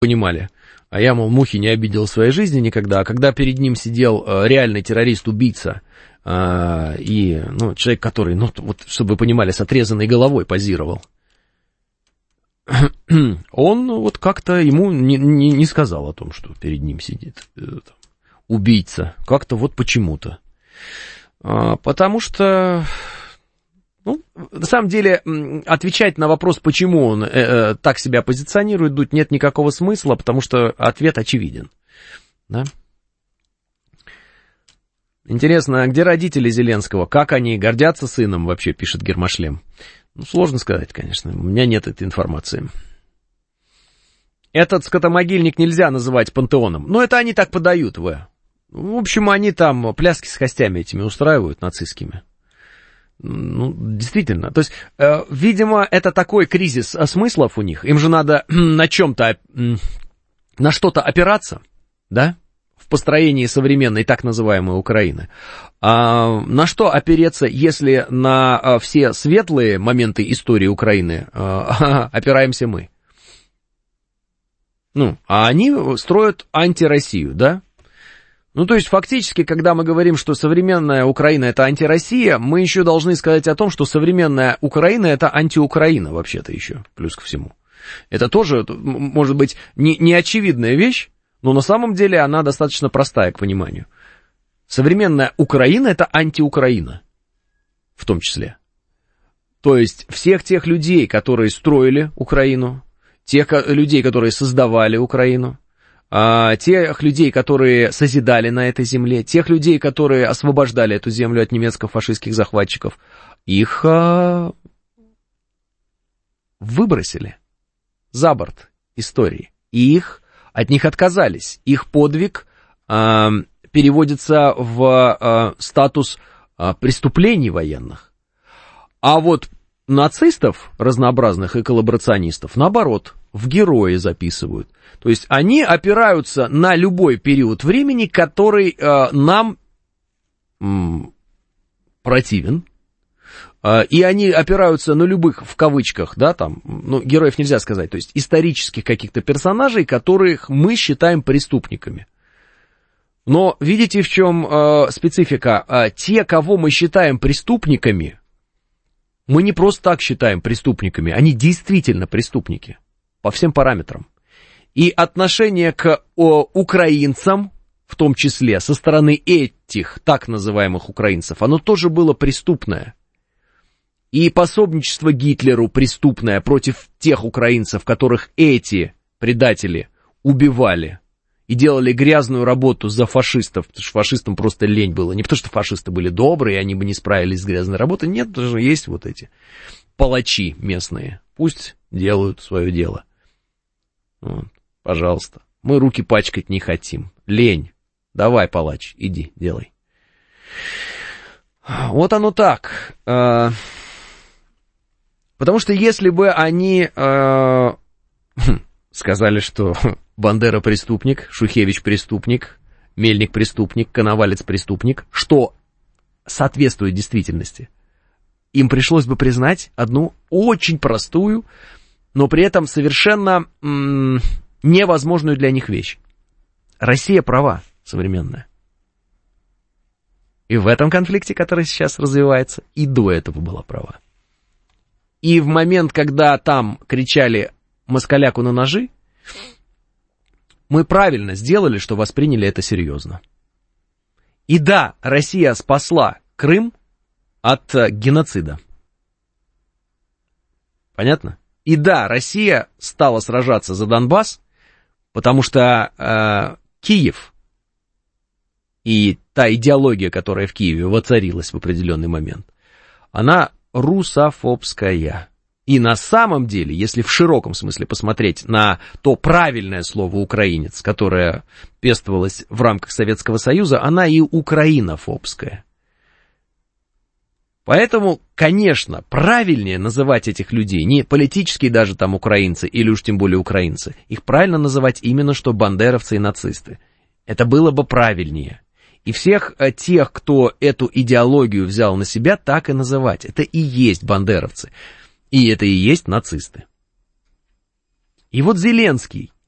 понимали. А я, мол, мухи не обидел в своей жизни никогда. А когда перед ним сидел реальный террорист-убийца, и, ну, человек, который, ну, вот, чтобы вы понимали, с отрезанной головой позировал, он вот как-то ему не сказал о том, что перед ним сидит убийца. Как-то вот почему-то. Потому что... Ну, на самом деле, отвечать на вопрос, почему он так себя позиционирует, Дудь, нет никакого смысла, потому что ответ очевиден. Да? Интересно, а где родители Зеленского? Как они гордятся сыном вообще, пишет Гермошлем? Ну, сложно сказать, конечно, у меня нет этой информации. Этот скотомогильник нельзя называть пантеоном. Но это они так подают, В общем, они там пляски с костями этими устраивают, нацистскими. Ну, действительно. То есть, видимо, это такой кризис смыслов у них. Им же надо на чем-то, на что-то опираться, да, в построении современной так называемой Украины. А на что опереться, если на все светлые моменты истории Украины опираемся мы? Ну, а они строят антироссию, да? Ну, то есть, фактически, когда мы говорим, что современная Украина — это антироссия, мы еще должны сказать о том, что современная Украина — это антиукраина, вообще-то еще, плюс ко всему. Это тоже, может быть, не очевидная вещь, но на самом деле она достаточно простая к пониманию. Современная Украина — это антиукраина, в том числе. То есть, всех тех людей, которые строили Украину, тех людей, которые создавали Украину, тех людей, которые созидали на этой земле, тех людей, которые освобождали эту землю от немецко-фашистских захватчиков, их выбросили за борт истории. И от них отказались. Их подвиг переводится в статус преступлений военных. А вот нацистов разнообразных и коллаборационистов, наоборот, в герои записывают. То есть они опираются на любой период времени, который нам противен. И они опираются на любых, в кавычках, да, там, ну, героев нельзя сказать, то есть исторических каких-то персонажей, которых мы считаем преступниками. Но видите, в чем специфика? Те, кого мы считаем преступниками, мы не просто так считаем преступниками, они действительно преступники по всем параметрам. И отношение к украинцам, в том числе со стороны этих так называемых украинцев, оно тоже было преступное. И пособничество Гитлеру преступное против тех украинцев, которых эти предатели убивали и делали грязную работу за фашистов, потому что фашистам просто лень было. Не потому что фашисты были добрые, они бы не справились с грязной работой. Нет, даже есть вот эти палачи местные. Пусть делают свое дело. Вот, пожалуйста. Мы руки пачкать не хотим. Лень. Давай, палач, иди, делай. Вот оно так. Потому что если бы они сказали, что Бандера преступник, Шухевич преступник, Мельник преступник, Коновалец преступник, что соответствует действительности, им пришлось бы признать одну очень простую, но при этом совершенно невозможную для них вещь. Россия права, современная. И в этом конфликте, который сейчас развивается, и до этого была права. И в момент, когда там кричали москаляку на ножи, мы правильно сделали, что восприняли это серьезно. И да, Россия спасла Крым от геноцида. Понятно? И да, Россия стала сражаться за Донбасс, потому что Киев и та идеология, которая в Киеве воцарилась в определенный момент, она русофобская. И на самом деле, если в широком смысле посмотреть на то правильное слово «украинец», которое пестовалось в рамках Советского Союза, она и украинофобская. Поэтому, конечно, правильнее называть этих людей не политические даже там украинцы, или уж тем более украинцы. Их правильно называть именно что бандеровцы и нацисты. Это было бы правильнее. И всех тех, кто эту идеологию взял на себя, так и называть. Это и есть бандеровцы. И это и есть нацисты. И вот Зеленский